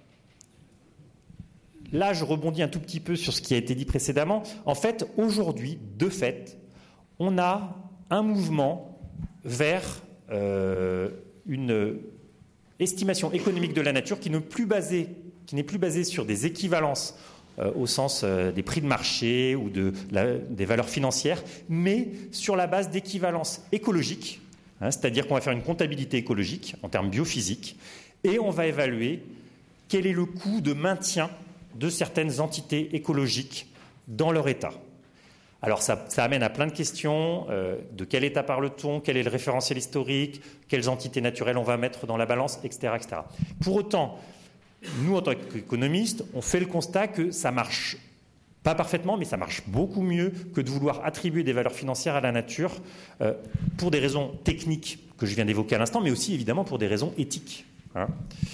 là, je rebondis un tout petit peu sur ce qui a été dit précédemment. En fait, aujourd'hui, de fait, on a un mouvement vers euh, une estimation économique de la nature qui n'est plus basée, qui n'est plus basée sur des équivalences euh, au sens euh, des prix de marché ou de la, des valeurs financières, mais sur la base d'équivalences écologiques, hein, c'est-à-dire qu'on va faire une comptabilité écologique en termes biophysiques, et on va évaluer quel est le coût de maintien de certaines entités écologiques dans leur état. Alors ça, ça amène à plein de questions, euh, de quel état parle-t-on, quel est le référentiel historique, quelles entités naturelles on va mettre dans la balance, et cetera, et cetera. Pour autant, nous, en tant qu'économistes, on fait le constat que ça marche pas parfaitement, mais ça marche beaucoup mieux que de vouloir attribuer des valeurs financières à la nature euh, pour des raisons techniques que je viens d'évoquer à l'instant, mais aussi évidemment pour des raisons éthiques. Hein.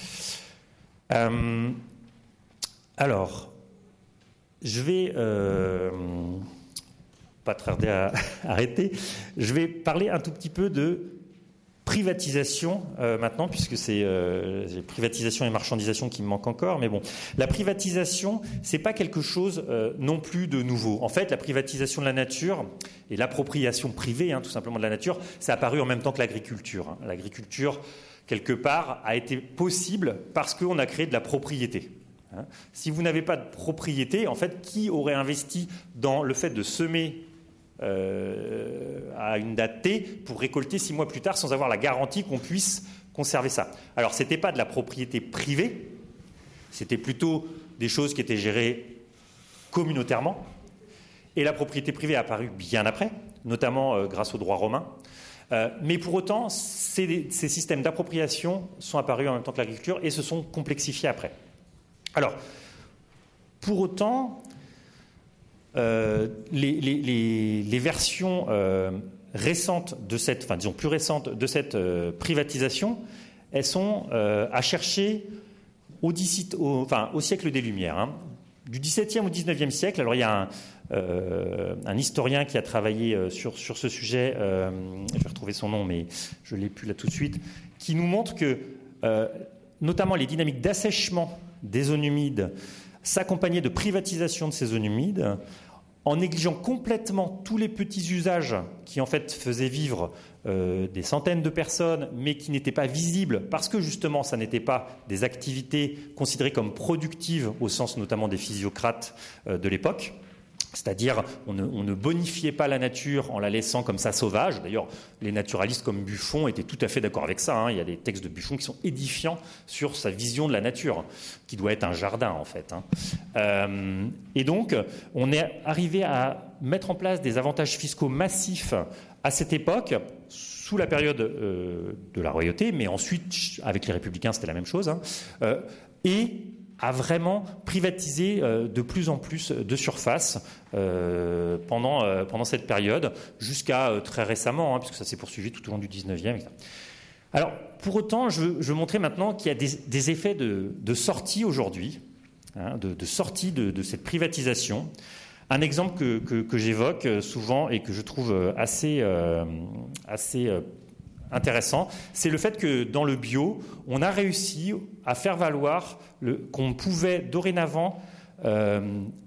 Euh, Alors, je vais, euh, pas tarder à arrêter, je vais parler un tout petit peu de privatisation euh, maintenant, puisque c'est euh, privatisation et marchandisation qui me manquent encore, mais bon, la privatisation, c'est pas quelque chose euh, non plus de nouveau. En fait, la privatisation de la nature et l'appropriation privée, hein, tout simplement de la nature, ça a apparu en même temps que l'agriculture. Hein. L'agriculture, quelque part, a été possible parce qu'on a créé de la propriété. Hein. Si vous n'avez pas de propriété, en fait, qui aurait investi dans le fait de semer euh, à une date T pour récolter six mois plus tard sans avoir la garantie qu'on puisse conserver ça? Alors, ce n'était pas de la propriété privée, c'était plutôt des choses qui étaient gérées communautairement. Et la propriété privée a apparu bien après, notamment euh, grâce au droit romain. Euh, mais pour autant, ces, ces systèmes d'appropriation sont apparus en même temps que l'agriculture et se sont complexifiés après. Alors, pour autant, euh, les, les, les, les versions euh, récentes de cette, enfin disons plus récentes de cette euh, privatisation, elles sont euh, à chercher au, au, enfin, au siècle des Lumières, hein, du dix-septième au dix-neuvième siècle. Alors il y a un, euh, un historien qui a travaillé euh, sur, sur ce sujet, euh, je vais retrouver son nom, mais je ne l'ai plus là tout de suite, qui nous montre que euh, notamment les dynamiques d'assèchement des zones humides s'accompagnaient de privatisation de ces zones humides, en négligeant complètement tous les petits usages qui en fait faisaient vivre euh, des centaines de personnes, mais qui n'étaient pas visibles parce que justement ça n'était pas des activités considérées comme productives au sens notamment des physiocrates euh, de l'époque. C'est-à-dire, on ne, on ne bonifiait pas la nature en la laissant comme ça sauvage. D'ailleurs, les naturalistes comme Buffon étaient tout à fait d'accord avec ça. Hein. Il y a des textes de Buffon qui sont édifiants sur sa vision de la nature, qui doit être un jardin, en fait. Hein. Euh, et donc, on est arrivé à mettre en place des avantages fiscaux massifs à cette époque, sous la période euh, de la royauté, mais ensuite, avec les républicains, c'était la même chose. Hein. Euh, et a vraiment privatisé euh, de plus en plus de surface euh, pendant, euh, pendant cette période, jusqu'à euh, très récemment, hein, puisque ça s'est poursuivi tout au long du dix-neuvième. et cetera. Alors, pour autant, je, je veux montrer maintenant qu'il y a des, des effets de, de sortie aujourd'hui, hein, de, de sortie de, de cette privatisation. Un exemple que, que, que j'évoque souvent et que je trouve assez, euh, assez euh, intéressant, c'est le fait que dans le bio, on a réussi à faire valoir le, qu'on pouvait dorénavant euh,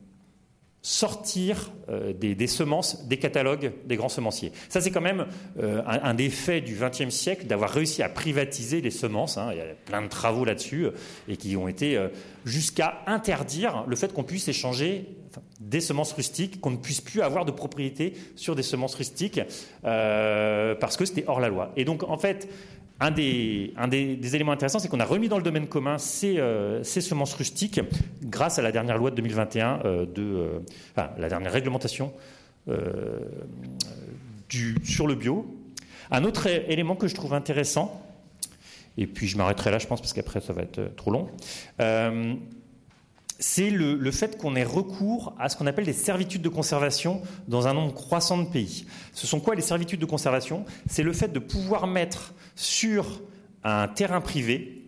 sortir euh, des, des semences des catalogues des grands semenciers. Ça, c'est quand même euh, un, un des faits du vingtième siècle d'avoir réussi à privatiser les semences. Hein. Il y a plein de travaux là-dessus euh, et qui ont été euh, jusqu'à interdire le fait qu'on puisse échanger enfin, des semences rustiques, qu'on ne puisse plus avoir de propriété sur des semences rustiques euh, parce que c'était hors la loi. Et donc, en fait, un des, un des, des éléments intéressants, c'est qu'on a remis dans le domaine commun ces, euh, ces semences rustiques grâce à la dernière loi de deux mille vingt et un, euh, de, euh, enfin, la dernière réglementation euh, du, sur le bio. Un autre élément que je trouve intéressant, et puis je m'arrêterai là, je pense, parce qu'après ça va être trop long, euh, c'est le, le fait qu'on ait recours à ce qu'on appelle des servitudes de conservation dans un nombre croissant de pays. Ce sont quoi les servitudes de conservation ? C'est le fait de pouvoir mettre sur un terrain privé,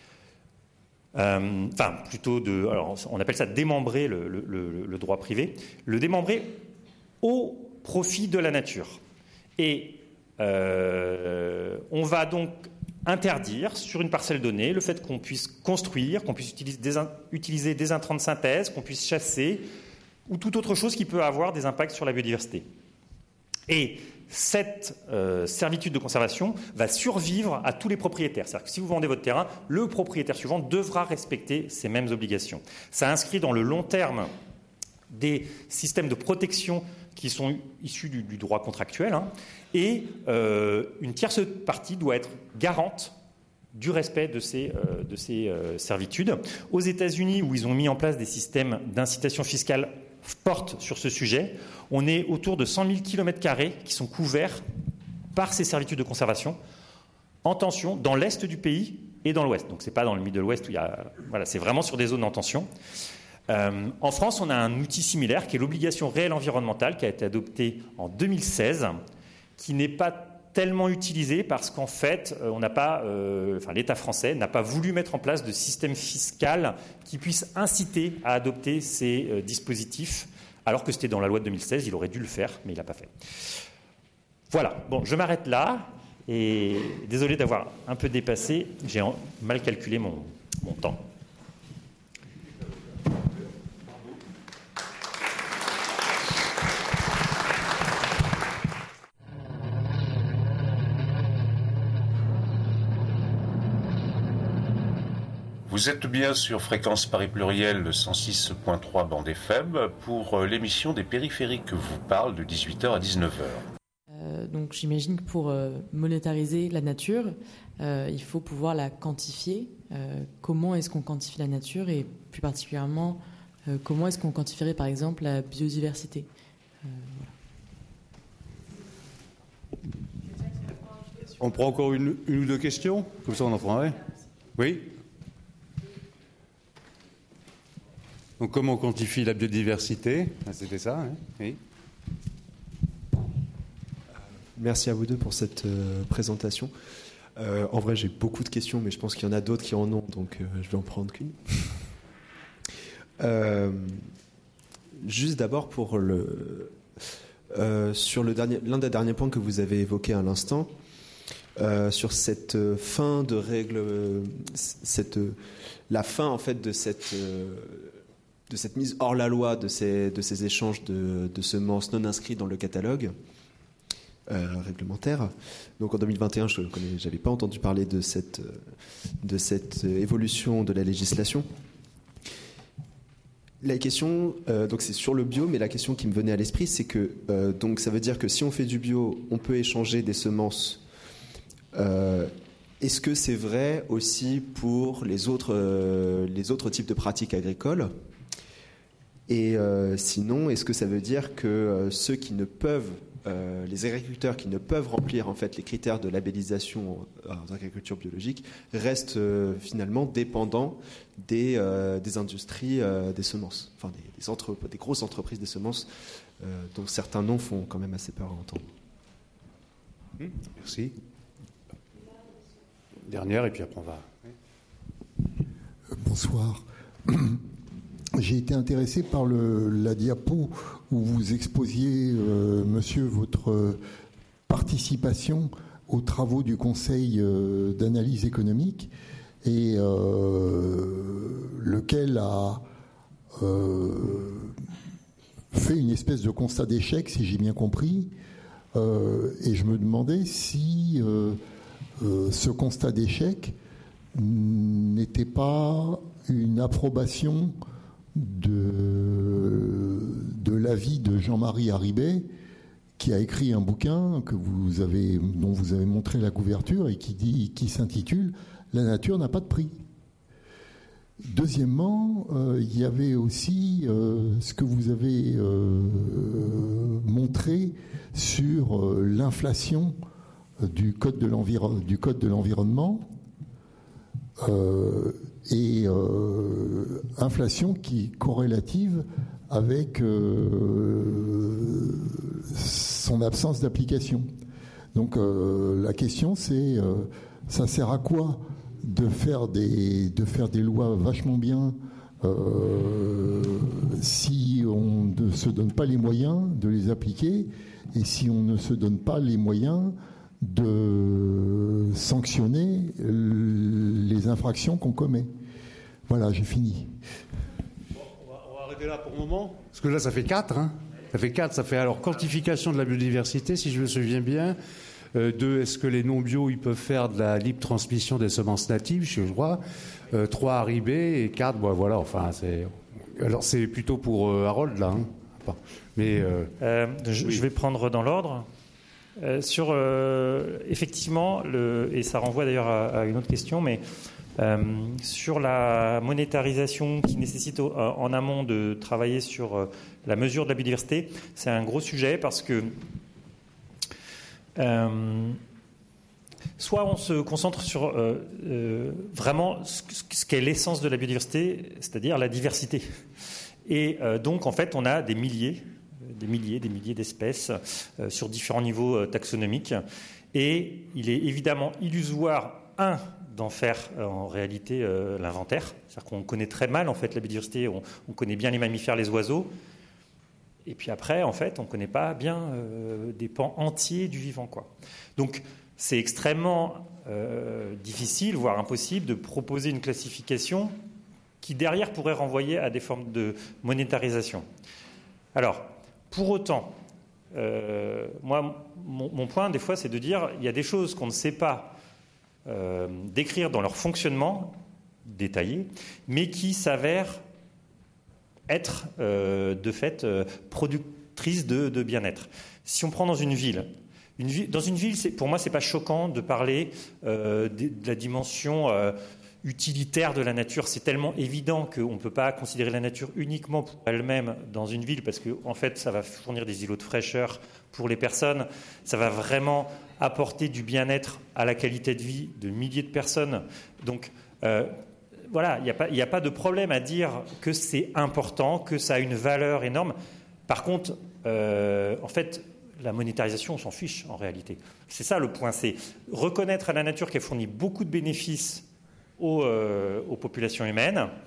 euh, enfin plutôt de, alors on appelle ça démembrer le, le, le, le droit privé, le démembrer au profit de la nature. Et euh, on va donc interdire sur une parcelle donnée le fait qu'on puisse construire, qu'on puisse utiliser des, utiliser des intrants de synthèse, qu'on puisse chasser ou toute autre chose qui peut avoir des impacts sur la biodiversité. Et cette euh, servitude de conservation va survivre à tous les propriétaires. C'est-à-dire que si vous vendez votre terrain, le propriétaire suivant devra respecter ces mêmes obligations. Ça inscrit dans le long terme des systèmes de protection qui sont issus du, du droit contractuel, hein, et euh, une tierce partie doit être garante du respect de ces, euh, de ces euh, servitudes. Aux États-Unis, où ils ont mis en place des systèmes d'incitation fiscale fortes sur ce sujet, on est autour de cent mille kilomètres carrés qui sont couverts par ces servitudes de conservation en tension dans l'est du pays et dans l'ouest. Donc ce n'est pas dans le Middle West où il y a... Voilà, c'est vraiment sur des zones en tension. Euh, en France, on a un outil similaire qui est l'obligation réelle environnementale qui a été adoptée en deux mille seize, qui n'est pas tellement utilisé parce qu'en fait, on n'a pas, euh, enfin, l'État français n'a pas voulu mettre en place de système fiscal qui puisse inciter à adopter ces euh, dispositifs, alors que c'était dans la loi de deux mille seize, il aurait dû le faire, mais il n'a pas fait. Voilà, bon, je m'arrête là, et désolé d'avoir un peu dépassé, j'ai mal calculé mon, mon temps. Vous êtes bien sur Fréquence Paris Pluriel cent six point trois bande F M pour l'émission des périphériques que vous parle de dix-huit heures à dix-neuf heures. Euh, donc j'imagine que pour euh, monétariser la nature, euh, il faut pouvoir la quantifier. Euh, comment est-ce qu'on quantifie la nature et plus particulièrement, euh, comment est-ce qu'on quantifierait par exemple la biodiversité ? euh, voilà. On prend encore une, une ou deux questions ? Comme ça on en prend un. Oui ? Donc, comment on quantifie la biodiversité ? C'était ça, hein ? Oui. Merci à vous deux pour cette euh, présentation. Euh, en vrai, j'ai beaucoup de questions, mais je pense qu'il y en a d'autres qui en ont, donc euh, je vais en prendre qu'une. Euh, juste d'abord pour le euh, sur le dernier, l'un des derniers points que vous avez évoqué à l'instant, euh, sur cette fin de règle, euh, cette, euh, la fin en fait de cette, euh, de cette mise hors la loi de ces, de ces échanges de, de semences non inscrits dans le catalogue euh, réglementaire. Donc en deux mille vingt et un, je n'avais pas entendu parler de cette, de cette évolution de la législation. La question, euh, donc c'est sur le bio, mais la question qui me venait à l'esprit, c'est que euh, donc ça veut dire que si on fait du bio, on peut échanger des semences. Euh, est-ce que c'est vrai aussi pour les autres, euh, les autres types de pratiques agricoles ? Et euh, sinon, est-ce que ça veut dire que euh, ceux qui ne peuvent, euh, les agriculteurs qui ne peuvent remplir en fait les critères de labellisation en, en agriculture biologique restent euh, finalement dépendants des, euh, des industries euh, des semences, enfin des, des, entre, des grosses entreprises des semences, euh, dont certains noms font quand même assez peur à entendre. Merci. Dernière, et puis après on va. Bonsoir. J'ai été intéressé par le, la diapo où vous exposiez, euh, monsieur, votre participation aux travaux du Conseil euh, d'analyse économique, et euh, lequel a euh, fait une espèce de constat d'échec, si j'ai bien compris, euh, et je me demandais si euh, euh, ce constat d'échec n'était pas une approbation de, de l'avis de Jean-Marie Haribey, qui a écrit un bouquin que vous avez, dont vous avez montré la couverture et qui, dit, qui s'intitule « La nature n'a pas de prix ». Deuxièmement, euh, il y avait aussi euh, ce que vous avez euh, montré sur euh, l'inflation du code de, l'enviro- du code de l'environnement, euh, et euh, inflation qui est corrélative avec euh, son absence d'application. Donc euh, la question c'est, euh, ça sert à quoi de faire des, de faire des lois vachement bien euh, si on ne se donne pas les moyens de les appliquer, et si on ne se donne pas les moyens de sanctionner les infractions qu'on commet. Voilà, j'ai fini. Bon, on, va, on va arrêter là pour le moment. Parce que là, ça fait quatre. Hein. Ça fait quatre. Ça fait alors quantification de la biodiversité, si je me souviens bien. Euh, deux, est-ce que les non-bio, ils peuvent faire de la libre transmission des semences natives, je crois. Euh, trois, Haribey. Et quatre, bon, voilà, enfin, c'est... Alors, c'est plutôt pour euh, Harold, là. Hein. Enfin, mais... Euh, euh, je, oui. je vais prendre dans l'ordre. Euh, sur euh, effectivement, le, et ça renvoie d'ailleurs à, à une autre question, mais euh, sur la monétarisation qui nécessite au, en amont de travailler sur euh, la mesure de la biodiversité, c'est un gros sujet parce que euh, soit on se concentre sur euh, euh, vraiment ce, ce qu'est l'essence de la biodiversité, c'est-à-dire la diversité, et euh, donc en fait on a des milliers des milliers, des milliers d'espèces euh, sur différents niveaux euh, taxonomiques. Et il est évidemment illusoire, un, d'en faire euh, en réalité euh, l'inventaire. C'est-à-dire qu'on connaît très mal en fait la biodiversité, on, on connaît bien les mammifères, les oiseaux. Et puis après, en fait, on ne connaît pas bien euh, des pans entiers du vivant, quoi. Donc, c'est extrêmement euh, difficile, voire impossible, de proposer une classification qui, derrière, pourrait renvoyer à des formes de monétarisation. Alors, pour autant, euh, moi, mon, mon point, des fois, c'est de dire il y a des choses qu'on ne sait pas euh, décrire dans leur fonctionnement détaillé, mais qui s'avèrent être, euh, de fait, euh, productrices de, de bien-être. Si on prend dans une ville, une ville dans une ville, c'est, pour moi, ce n'est pas choquant de parler euh, de, de la dimension euh, utilitaire de la nature. C'est tellement évident qu'on ne peut pas considérer la nature uniquement pour elle-même dans une ville, parce qu'en en fait, ça va fournir des îlots de fraîcheur pour les personnes, ça va vraiment apporter du bien-être à la qualité de vie de milliers de personnes. Donc, euh, voilà, il n'y a pas, il n'y a pas de problème à dire que c'est important, que ça a une valeur énorme. Par contre, euh, en fait, la monétarisation, on s'en fiche en réalité. C'est ça le point, c'est reconnaître à la nature qu'elle fournit beaucoup de bénéfices Aux, euh, aux populations humaines,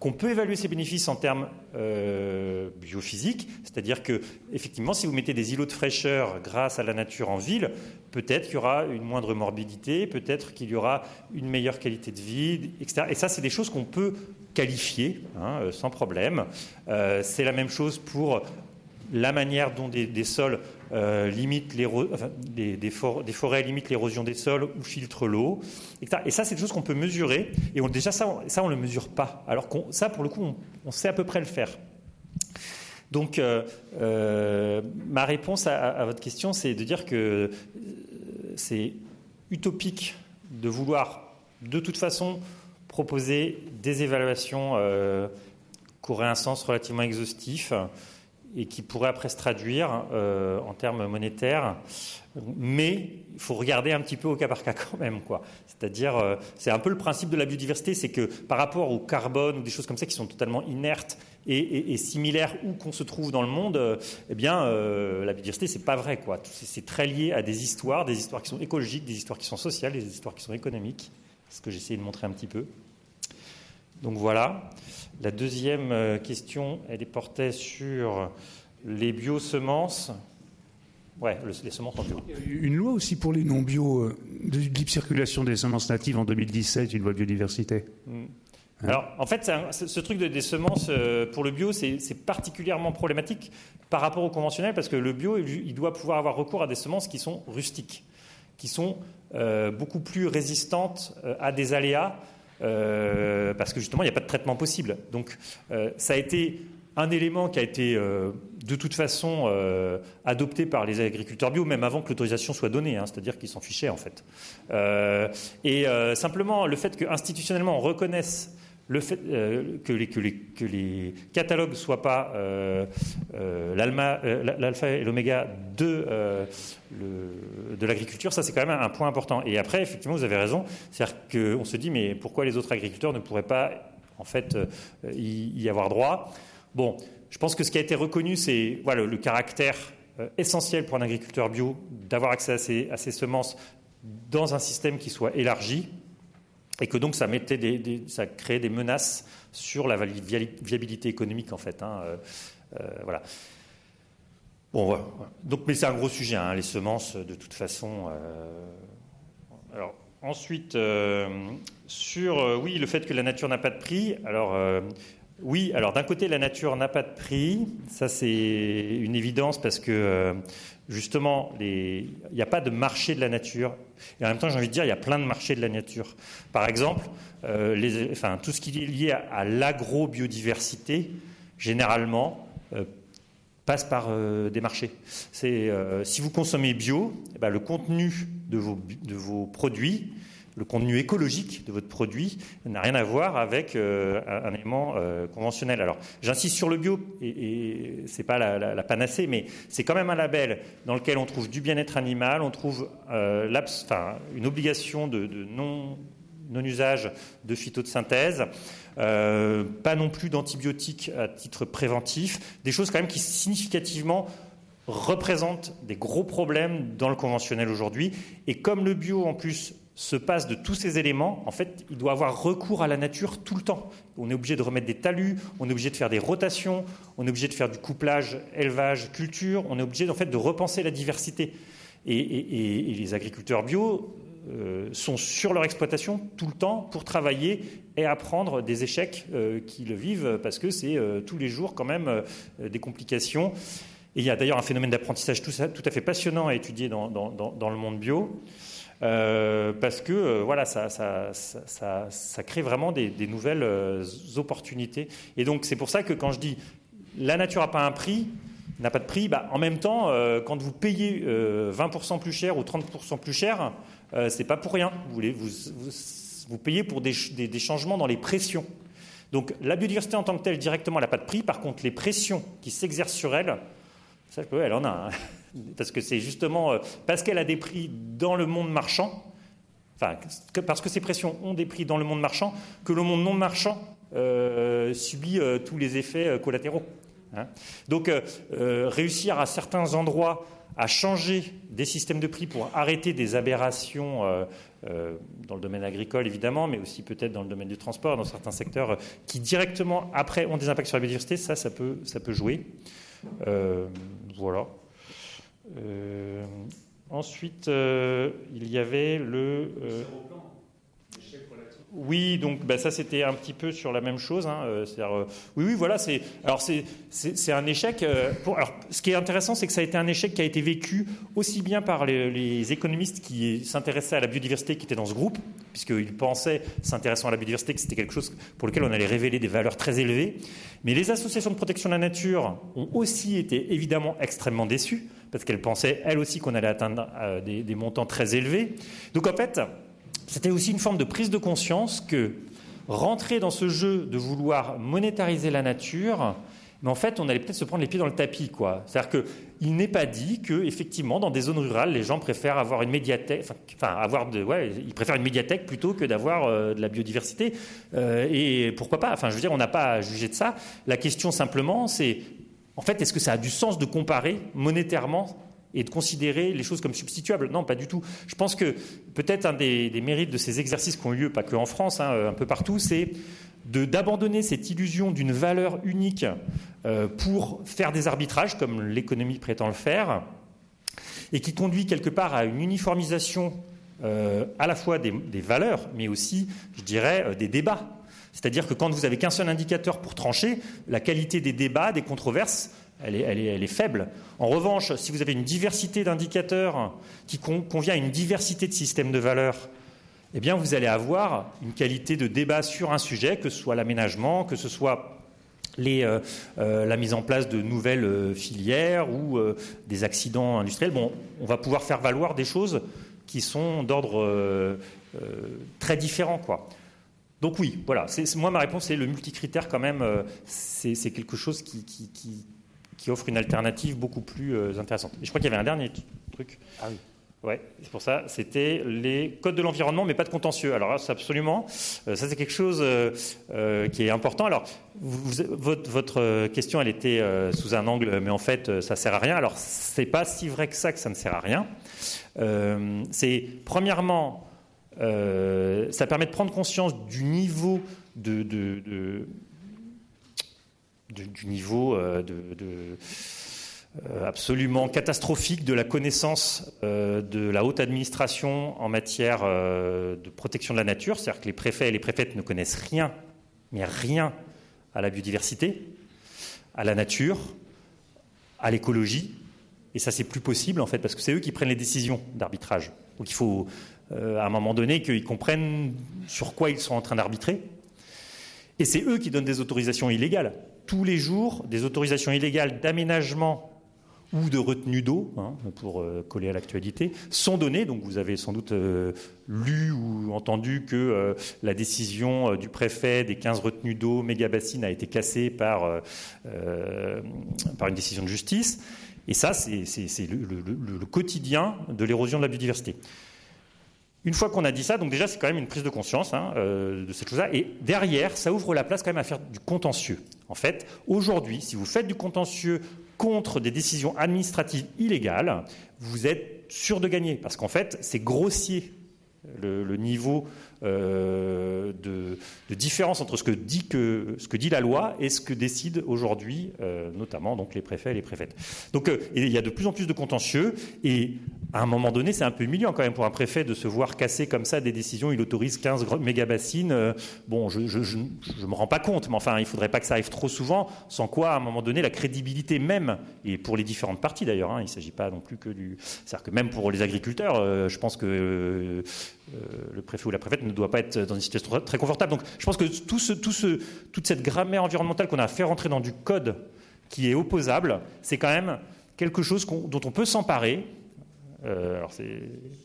qu'on peut évaluer ces bénéfices en termes euh, biophysiques, c'est-à-dire que effectivement, si vous mettez des îlots de fraîcheur grâce à la nature en ville, peut-être qu'il y aura une moindre morbidité, peut-être qu'il y aura une meilleure qualité de vie, et cetera. Et ça, c'est des choses qu'on peut qualifier hein, sans problème. Euh, c'est la même chose pour la manière dont des, des sols euh, limitent enfin, des, des, for- des forêts limitent l'érosion des sols ou filtrent l'eau, et cetera. Et ça, c'est des choses qu'on peut mesurer. Et on, déjà, ça, on, ça, on le mesure pas. Alors qu'on, ça, pour le coup, on, on sait à peu près le faire. Donc, euh, euh, ma réponse à, à votre question, c'est de dire que c'est utopique de vouloir, de toute façon, proposer des évaluations euh, qui auraient un sens relativement exhaustif et qui pourraient après se traduire euh, en termes monétaires. Mais il faut regarder un petit peu au cas par cas quand même, quoi. C'est-à-dire, euh, c'est un peu le principe de la biodiversité, c'est que par rapport au carbone ou des choses comme ça qui sont totalement inertes et, et, et similaires où qu'on se trouve dans le monde, euh, eh bien, euh, la biodiversité, c'est pas vrai, quoi. C'est, c'est très lié à des histoires, des histoires qui sont écologiques, des histoires qui sont sociales, des histoires qui sont économiques. C'est ce que j'essaie de montrer un petit peu. Donc voilà. La deuxième question, elle portait sur les biosemences. Ouais, les semences en bio. Une loi aussi pour les non-bio, de libre circulation des semences natives en deux mille dix-sept, une loi de biodiversité. Mmh. Alors, en fait, un, ce truc de, des semences pour le bio, c'est, c'est particulièrement problématique par rapport au conventionnel, parce que le bio, il doit pouvoir avoir recours à des semences qui sont rustiques, qui sont euh, beaucoup plus résistantes à des aléas, euh, parce que justement, il n'y a pas de traitement possible. Donc, euh, ça a été un élément qui a été euh, de toute façon euh, adopté par les agriculteurs bio, même avant que l'autorisation soit donnée, hein, c'est-à-dire qu'ils s'en fichaient en fait. Euh, et euh, simplement, le fait qu'institutionnellement on reconnaisse le fait euh, que, les, que, les, que les catalogues ne soient pas euh, euh, l'alma, euh, l'alpha et l'oméga de, euh, le, de l'agriculture, ça c'est quand même un point important. Et après, effectivement, vous avez raison, c'est-à-dire qu'on se dit, mais pourquoi les autres agriculteurs ne pourraient pas en fait euh, y, y avoir droit? Bon, je pense que ce qui a été reconnu, c'est voilà, le, le caractère euh, essentiel pour un agriculteur bio d'avoir accès à ces, à ces semences dans un système qui soit élargi, et que donc ça, mettait des, des, ça créait des menaces sur la viabilité économique, en fait. Hein, euh, euh, voilà. Bon, voilà. Donc, mais c'est un gros sujet, hein, les semences, de toute façon. Euh... Alors, ensuite, euh, sur, euh, oui, le fait que la nature n'a pas de prix. Alors... Euh, Oui, alors d'un côté, la nature n'a pas de prix, ça c'est une évidence parce que euh, justement, les... il n'y a pas de marché de la nature. Et en même temps, j'ai envie de dire, il y a plein de marchés de la nature. Par exemple, euh, les... enfin, tout ce qui est lié à, à l'agro-biodiversité, généralement, euh, passe par euh, des marchés. C'est, euh, si vous consommez bio, eh ben, le contenu de vos, de vos produits, le contenu écologique de votre produit n'a rien à voir avec euh, un, un élément euh, conventionnel. Alors, j'insiste sur le bio, et, et c'est pas la, la, la panacée, mais c'est quand même un label dans lequel on trouve du bien-être animal, on trouve euh, enfin, une obligation de, de non, non-usage de phyto de synthèse, euh, pas non plus d'antibiotiques à titre préventif, des choses quand même qui significativement représentent des gros problèmes dans le conventionnel aujourd'hui. Et comme le bio, en plus, se passe de tous ces éléments, en fait, il doit avoir recours à la nature tout le temps. On est obligé de remettre des talus, on est obligé de faire des rotations, on est obligé de faire du couplage, élevage, culture, on est obligé en fait de repenser la diversité. Et, et, et les agriculteurs bio euh, sont sur leur exploitation tout le temps pour travailler et apprendre des échecs euh, qu'ils vivent, parce que c'est euh, tous les jours quand même euh, des complications. Et il y a d'ailleurs un phénomène d'apprentissage tout, ça, tout à fait passionnant à étudier dans, dans, dans, dans le monde bio. Euh, parce que euh, voilà, ça, ça, ça, ça, ça crée vraiment des, des nouvelles euh, opportunités. Et donc c'est pour ça que quand je dis la nature n'a pas un prix, n'a pas de prix, bah, en même temps, euh, quand vous payez euh, vingt pour cent plus cher ou trente pour cent plus cher, euh, c'est pas pour rien. Vous, voulez, vous, vous, vous payez pour des, des, des changements dans les pressions. Donc la biodiversité en tant que telle, directement, elle n'a pas de prix. Par contre, les pressions qui s'exercent sur elle, ça, elle en a. Hein. Parce que c'est justement parce qu'elle a des prix dans le monde marchand, enfin, parce que ces pressions ont des prix dans le monde marchand, que le monde non marchand euh, subit euh, tous les effets euh, collatéraux. Hein. Donc, euh, réussir à certains endroits à changer des systèmes de prix pour arrêter des aberrations euh, euh, dans le domaine agricole, évidemment, mais aussi peut-être dans le domaine du transport, dans certains secteurs euh, qui directement, après, ont des impacts sur la biodiversité, ça, ça peut, ça peut jouer. Euh, voilà. Euh, ensuite, euh, il y avait le... Euh, Oui, donc bah, ça c'était un petit peu sur la même chose. Hein, euh, c'est-à-dire, euh, oui, oui, voilà. C'est alors c'est c'est, c'est un échec. Euh, pour, alors, ce qui est intéressant, c'est que ça a été un échec qui a été vécu aussi bien par les, les économistes qui s'intéressaient à la biodiversité, qui étaient dans ce groupe, puisqu'ils pensaient, s'intéressant à la biodiversité, que c'était quelque chose pour lequel on allait révéler des valeurs très élevées. Mais les associations de protection de la nature ont aussi été évidemment extrêmement déçues, parce qu'elles pensaient elles aussi qu'on allait atteindre euh, des, des montants très élevés. Donc en fait, c'était aussi une forme de prise de conscience que rentrer dans ce jeu de vouloir monétariser la nature, mais en fait, on allait peut-être se prendre les pieds dans le tapis, quoi. C'est-à-dire qu'il n'est pas dit que, effectivement, dans des zones rurales, les gens préfèrent avoir une médiathèque, enfin, enfin avoir de, ouais, ils préfèrent une médiathèque plutôt que d'avoir euh, de la biodiversité. Euh, et pourquoi pas ? Enfin, je veux dire, on n'a pas à juger de ça. La question simplement, c'est, en fait, est-ce que ça a du sens de comparer monétairement et de considérer les choses comme substituables? Non, pas du tout. Je pense que peut-être un des, des mérites de ces exercices qui ont eu lieu, pas que en France, hein, un peu partout, c'est de, d'abandonner cette illusion d'une valeur unique euh, pour faire des arbitrages, comme l'économie prétend le faire, et qui conduit quelque part à une uniformisation euh, à la fois des, des valeurs, mais aussi, je dirais, euh, des débats. C'est-à-dire que quand vous n'avez qu'un seul indicateur pour trancher, la qualité des débats, des controverses, Elle est, elle, est, elle est faible. En revanche, si vous avez une diversité d'indicateurs qui con, convient à une diversité de systèmes de valeurs, eh bien, vous allez avoir une qualité de débat sur un sujet, que ce soit l'aménagement, que ce soit les, euh, euh, la mise en place de nouvelles euh, filières ou euh, des accidents industriels. Bon, on va pouvoir faire valoir des choses qui sont d'ordre euh, euh, très différent, quoi. Donc oui, voilà. C'est, c'est, moi, ma réponse, c'est le multicritère quand même. Euh, c'est, c'est quelque chose qui... qui, qui qui offre une alternative beaucoup plus euh, intéressante. Et je crois qu'il y avait un dernier truc. Ah oui. Ouais, c'est pour ça. C'était les codes de l'environnement, mais pas de contentieux. Alors là, c'est absolument, euh, ça c'est quelque chose euh, euh, qui est important. Alors, vous, vous, votre, votre question, elle était euh, sous un angle, mais en fait, euh, ça sert à rien. Alors, c'est pas si vrai que ça que ça ne sert à rien. Euh, c'est premièrement, euh, ça permet de prendre conscience du niveau de, de, de Du, du niveau euh, de, de, euh, absolument catastrophique de la connaissance euh, de la haute administration en matière euh, de protection de la nature. C'est-à-dire que les préfets et les préfètes ne connaissent rien, mais rien à la biodiversité, à la nature, à l'écologie. Et ça, c'est plus possible, en fait, parce que c'est eux qui prennent les décisions d'arbitrage. Donc il faut, euh, à un moment donné, qu'ils comprennent sur quoi ils sont en train d'arbitrer. Et c'est eux qui donnent des autorisations illégales. Tous les jours, des autorisations illégales d'aménagement ou de retenue d'eau, hein, pour euh, coller à l'actualité, sont données. Donc vous avez sans doute euh, lu ou entendu que euh, la décision euh, du préfet des quinze retenues d'eau méga-bassines a été cassée par, euh, euh, par une décision de justice. Et ça, c'est, c'est, c'est le, le, le quotidien de l'érosion de la biodiversité. Une fois qu'on a dit ça, donc déjà c'est quand même une prise de conscience hein, euh, de cette chose-là. Et derrière, ça ouvre la place quand même à faire du contentieux. En fait, aujourd'hui, si vous faites du contentieux contre des décisions administratives illégales, vous êtes sûr de gagner. Parce qu'en fait, c'est grossier le, le niveau euh, de, de différence entre ce que, dit que, ce que dit la loi et ce que décident aujourd'hui, euh, notamment donc, les préfets et les préfètes. Donc euh, il y a de plus en plus de contentieux et à un moment donné, c'est un peu humiliant quand même pour un préfet de se voir casser comme ça des décisions. Il autorise quinze méga-bassines. Euh, bon, je ne me rends pas compte, mais enfin, il ne faudrait pas que ça arrive trop souvent, sans quoi, à un moment donné, la crédibilité même, et pour les différentes parties d'ailleurs, hein, il ne s'agit pas non plus que du... C'est-à-dire que même pour les agriculteurs, euh, je pense que euh, euh, le préfet ou la préfète ne doit pas être dans une situation très confortable. Donc je pense que tout ce, tout ce, toute cette grammaire environnementale qu'on a fait rentrer dans du code qui est opposable, c'est quand même quelque chose qu'on, dont on peut s'emparer, Euh, alors c'est...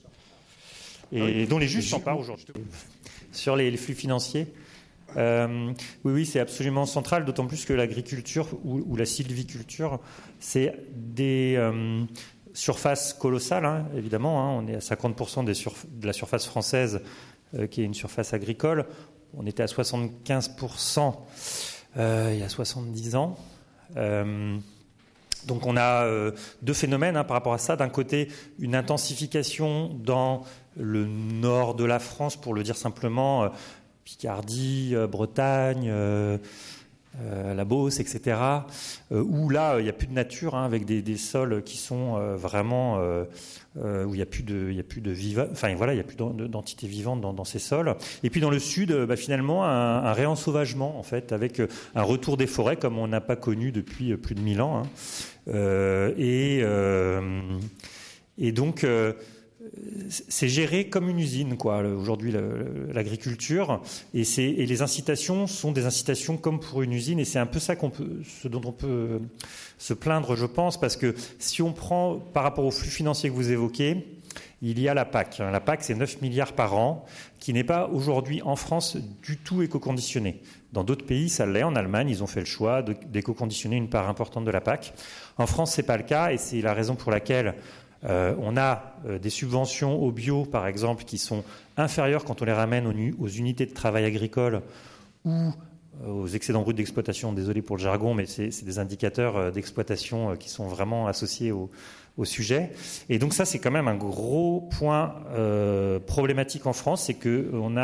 et oui, dont les juges s'emparent aujourd'hui. Sur les, les flux financiers, euh, oui, oui, c'est absolument central, d'autant plus que l'agriculture ou, ou la sylviculture, c'est des euh, surfaces colossales, hein, évidemment. Hein, on est à cinquante pour cent des surf- de la surface française euh, qui est une surface agricole. On était à soixante-quinze pour cent euh, il y a soixante-dix ans. Euh, Donc on a euh, deux phénomènes hein, par rapport à ça. D'un côté, une intensification dans le nord de la France, pour le dire simplement, euh, Picardie, euh, Bretagne, euh, euh, la Beauce, et cetera, euh, où là, il n'y a plus de nature, hein, avec des, des sols qui sont euh, vraiment... Euh, euh, où il n'y a plus de, il y a plus de viva... enfin voilà, il n'y a plus d'entités vivantes dans, dans ces sols. Et puis dans le sud, bah, finalement, un, un réensauvagement, en fait, avec un retour des forêts comme on n'a pas connu depuis plus de mille ans. Hein. Euh, et, euh, et donc... Euh, c'est géré comme une usine, quoi, aujourd'hui, l'agriculture. Et, c'est, et les incitations sont des incitations comme pour une usine. Et c'est un peu ça qu'on peut, ce dont on peut se plaindre, je pense, parce que si on prend, par rapport au flux financier que vous évoquez, il y a la P A C. La P A C, c'est neuf milliards par an, qui n'est pas aujourd'hui en France du tout éco-conditionnée. Dans d'autres pays, ça l'est. En Allemagne, ils ont fait le choix d'éco-conditionner une part importante de la P A C. En France, c'est pas le cas, et c'est la raison pour laquelle Euh, on a euh, des subventions au bio, par exemple, qui sont inférieures quand on les ramène aux, aux unités de travail agricole ou euh, aux excédents bruts d'exploitation. Désolé pour le jargon, mais c'est, c'est des indicateurs euh, d'exploitation euh, qui sont vraiment associés au, au sujet. Et donc ça, c'est quand même un gros point euh, problématique en France, c'est qu'on a